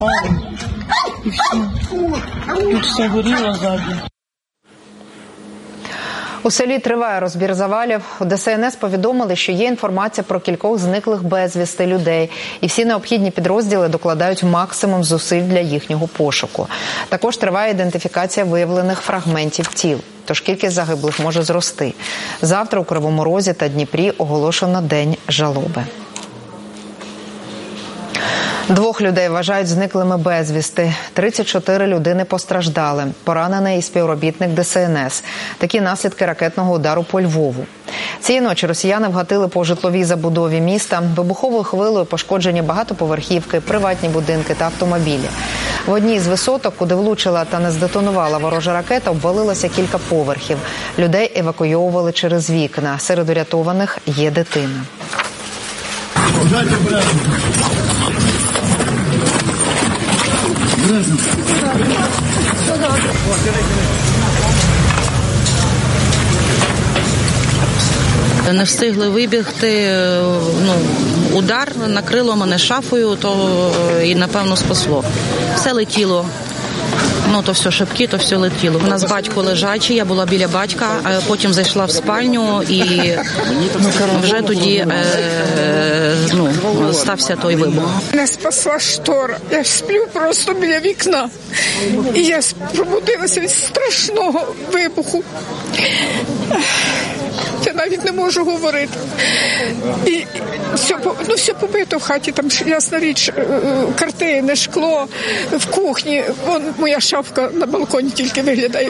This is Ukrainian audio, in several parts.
І все. Тут все горіло ззаді. У селі триває розбір завалів. У ДСНС повідомили, що є інформація про кількох зниклих безвісти людей. І всі необхідні підрозділи докладають максимум зусиль для їхнього пошуку. Також триває ідентифікація виявлених фрагментів тіл. Тож кількість загиблих може зрости. Завтра у Кривому Розі та Дніпрі оголошено День жалоби. 2 людей вважають зниклими безвісти. 34 людини постраждали. Поранений і співробітник ДСНС. Такі наслідки ракетного удару по Львову. Цієї ночі росіяни вгатили по житловій забудові міста. Вибуховою хвилею пошкоджені багатоповерхівки, приватні будинки та автомобілі. В одній з висоток, куди влучила та не здетонувала ворожа ракета, обвалилося кілька поверхів. Людей евакуйовували через вікна. Серед урятованих є дитина. Не встигли вибігти, удар накрило мене шафою, то і, напевно, спасло. Все летіло. То все шибки, то все летіло. У нас батько лежачий, я була біля батька, а потім зайшла в спальню і вже тоді стався той вибух. Мене спасла штора. Я сплю просто біля вікна. І я пробудилася від страшного вибуху. Я навіть не можу говорити. І все побито в хаті, там ясна річ, картини, шкло, в кухні. Вон моя шафка на балконі тільки виглядає.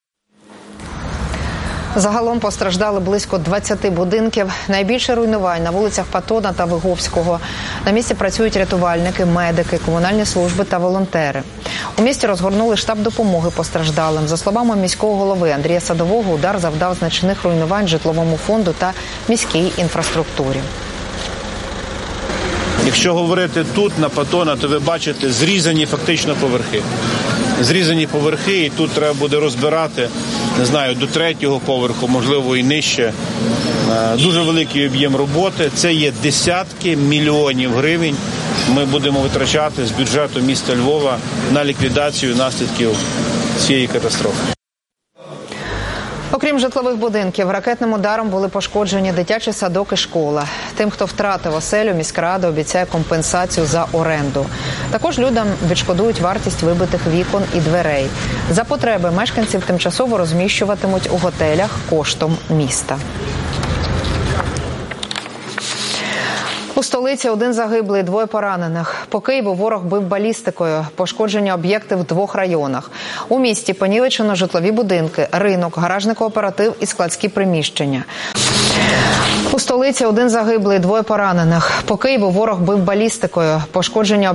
Загалом постраждали близько 20 будинків. Найбільше руйнувань на вулицях Патона та Виговського. На місці працюють рятувальники, медики, комунальні служби та волонтери. У місті розгорнули штаб допомоги постраждалим. За словами міського голови Андрія Садового, удар завдав значних руйнувань житловому фонду та міській інфраструктурі. Якщо говорити тут, на Патона, то ви бачите зрізані фактично поверхи. Зрізані поверхи, і тут треба буде розбирати, не знаю, до 3-го поверху, можливо, і нижче. Дуже великий об'єм роботи. Це є десятки мільйонів гривень. Ми будемо витрачати з бюджету міста Львова на ліквідацію наслідків цієї катастрофи. Окрім житлових будинків, ракетним ударом були пошкоджені дитячий садок і школа. Тим, хто втратив оселю, міськрада обіцяє компенсацію за оренду. Також людям відшкодують вартість вибитих вікон і дверей. За потреби мешканців тимчасово розміщуватимуть у готелях коштом міста. У столиці 1 загиблий, 2 поранених. По Києву ворог бив балістикою. Пошкоджені об'єкти в 2 районах. У місті понівечено житлові будинки, ринок, гаражний кооператив і складські приміщення. У столиці 1 загиблий, 2 поранених. По Києву ворог бив балістикою. Пошкоджені